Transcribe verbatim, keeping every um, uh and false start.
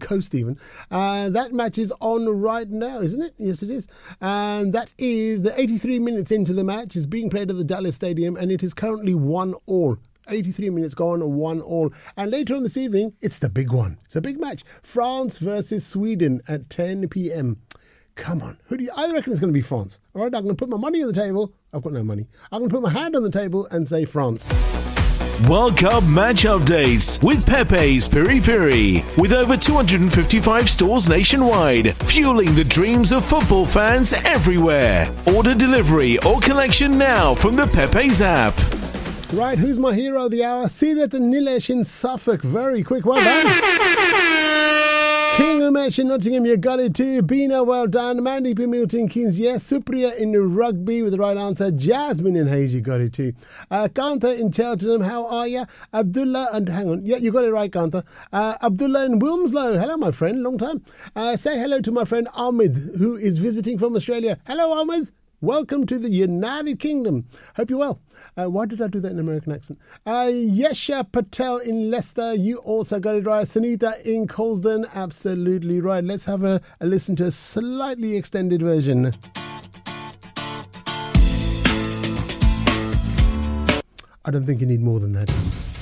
Coast even. Uh, that match is on right now, isn't it? Yes, it is. And that is the eighty-three minutes into the match. It's being played at the Dallas Stadium, and it is currently one all. eighty-three minutes gone, one all. And later on this evening, it's the big one. It's a big match. France versus Sweden at ten p.m. Come on. Who do you, I reckon it's going to be France. All right, I'm going to put my money on the table. I've got no money. I'm going to put my hand on the table and say France. World Cup match updates with Pepe's Piri Piri. With over two hundred fifty-five stores nationwide, fueling the dreams of football fans everywhere. Order delivery or collection now from the Pepe's app. Right, who's my hero of the hour? Sirat Nilesh in Suffolk. Very quick, well done. King Umesh in Nottingham, you got it too. Bina, well done. Mandy P. Milton Keynes, yes. Supriya in Rugby with the right answer. Jasmine in Hayes, you got it too. Uh, Kanta in Cheltenham, how are you? Abdullah, and hang on, yeah, you got it right, Kanta. Uh, Abdullah in Wilmslow, hello, my friend, long time. Uh, say hello to my friend Ahmed, who is visiting from Australia. Hello, Ahmed. Welcome to the United Kingdom. Hope you're well. Uh, why did I do that in an American accent? Uh, Yesha Patel in Leicester. You also got it right. Sunita in Colston. Absolutely right. Let's have a, a listen to a slightly extended version. I don't think you need more than that.